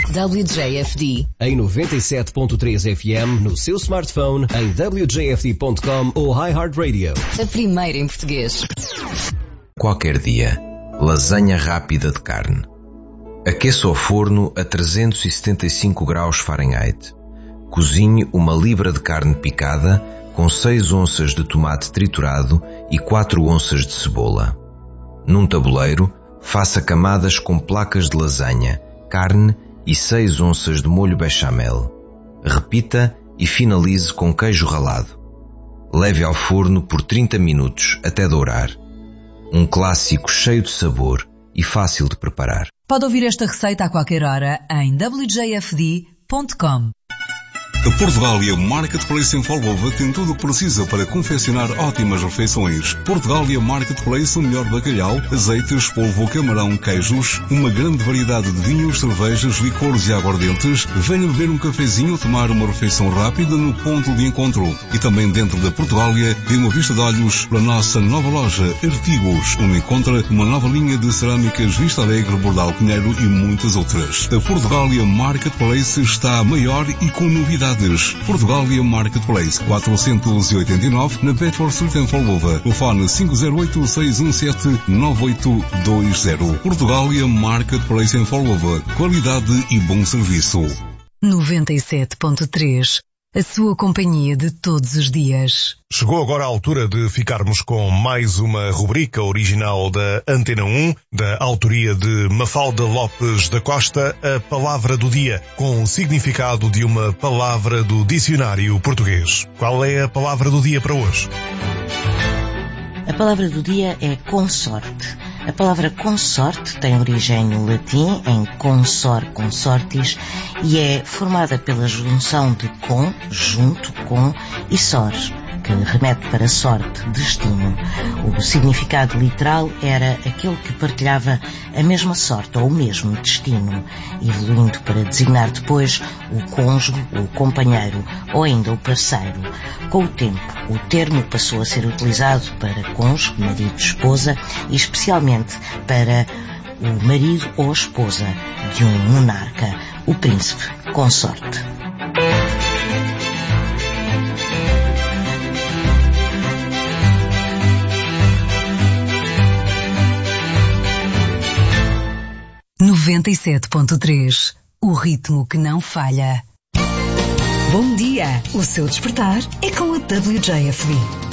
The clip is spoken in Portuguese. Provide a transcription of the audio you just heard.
WJFD. Em 97.3 FM, no seu smartphone, em wjfd.com ou iHeartRadio. A primeira em português. Qualquer dia, lasanha rápida de carne. Aqueça o forno a 375 graus Fahrenheit. Cozinhe uma libra de carne picada com 6 onças de tomate triturado e 4 onças de cebola. Num tabuleiro, faça camadas com placas de lasanha, carne e 6 onças de molho bechamel. Repita e finalize com queijo ralado. Leve ao forno por 30 minutos até dourar. Um clássico cheio de sabor e fácil de preparar. Pode ouvir esta receita a qualquer hora em wjfd.com. A Portugália Marketplace em Folgova tem tudo o que precisa para confeccionar ótimas refeições. Portugália Marketplace, o melhor bacalhau, azeites, polvo, camarão, queijos, uma grande variedade de vinhos, cervejas, licores e aguardentes. Venha beber um cafezinho ou tomar uma refeição rápida no ponto de encontro. E também dentro da Portugália, dê uma vista de olhos para a nossa nova loja Artigos, onde encontra uma nova linha de cerâmicas Vista Alegre, Bordal Pinheiro e muitas outras. A Portugália Marketplace está maior e com novidades. Portugália Marketplace 489 na Bedford Street em Folgova. Telefone 508-617-9820. Portugália Marketplace em Folgova. Qualidade e bom serviço. 97.3. A sua companhia de todos os dias. Chegou agora a altura de ficarmos com mais uma rubrica original da Antena 1, da autoria de Mafalda Lopes da Costa, a Palavra do Dia, com o significado de uma palavra do dicionário português. Qual é a palavra do dia para hoje? A palavra do dia é consorte. A palavra consorte tem origem no latim, em consor, consortis, e é formada pela junção de com, junto, com e sor, que remete para sorte, destino. O significado literal era aquele que partilhava a mesma sorte ou o mesmo destino, evoluindo para designar depois o cônjuge, o companheiro ou ainda o parceiro. Com o tempo, o termo passou a ser utilizado para cônjuge, marido, esposa e especialmente para o marido ou esposa de um monarca, o príncipe consorte. O ritmo que não falha. Bom dia! O seu despertar é com a WJFD.